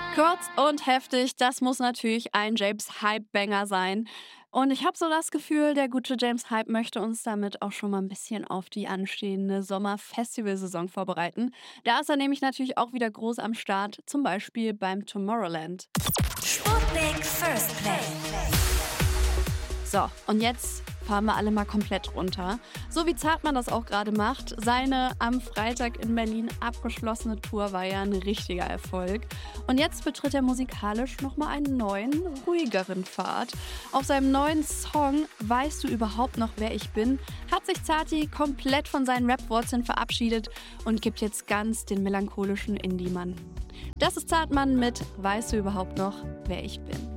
Kurz und heftig, das muss natürlich ein James Hype-Banger sein. Und ich habe so das Gefühl, der gute James Hype möchte uns damit auch schon mal ein bisschen auf die anstehende Sommerfestivalsaison vorbereiten. Da ist er nämlich natürlich auch wieder groß am Start, zum Beispiel beim Tomorrowland. Sputnik First Play. So, und jetzt fahren wir alle mal komplett runter. So wie Zartmann das auch gerade macht. Seine am Freitag in Berlin abgeschlossene Tour war ja ein richtiger Erfolg. Und jetzt betritt er musikalisch nochmal einen neuen, ruhigeren Pfad. Auf seinem neuen Song Weißt du überhaupt noch, wer ich bin, hat sich Zati komplett von seinen Rap-Wurzeln verabschiedet und gibt jetzt ganz den melancholischen Indie-Mann. Das ist Zartmann mit Weißt du überhaupt noch, wer ich bin.